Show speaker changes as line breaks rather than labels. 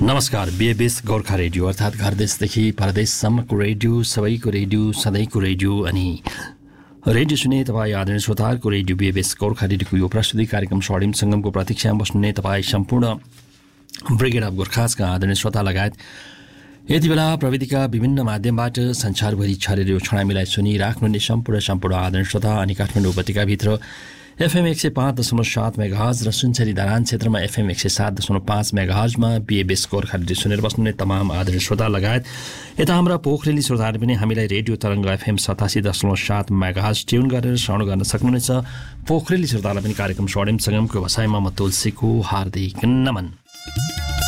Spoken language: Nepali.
नमस्कार। बीएबीएस गोर्खा रेडियो अर्थात् घर देशदेखि परदेशसम्मको रेडियो, सबैको रेडियो, सधैँको रेडियो अनि रेडियो सुने तपाईँ आदरणीय श्रोताहरूको रेडियो बीएबीएस गोर्खा रेडियोको यो प्रस्तुति कार्यक्रम स्वर्णिम सङ्गमको प्रतीक्षामा बस्नुहुने तपाईँ सम्पूर्ण ब्रिगेड अफ गोर्खासका आदरणीय श्रोता लगायत यति बेला प्रविधिका विभिन्न माध्यमबाट संसारभरि छरेर यो छडामीलाई सुनिराख्नुहुने सम्पूर्ण आदरणीय श्रोता अनि काठमाडौँ उपत्यकाभित्र एफएम 105.7 मेगाहर्ज र सुनसरी धरान क्षेत्रमा एफएम 107.5 मेगाहर्जमा बीएबीएस गोर्खा रेडियो सुनेर बस्नुहुने तमाम आदरणीय श्रोता लगायत यता हाम्रा पोखरेली श्रोताहरू पनि हामीलाई रेडियो तरङ्ग एफएम 87.7 मेगाहर्ज ट्युन गरेर श्रवण गर्न सक्नुहुनेछ। पोखरेली श्रोतालाई पनि कार्यक्रम स्वर्णिम सङ्गमको बसाइमा म तुलसीको हार्दिक नमन।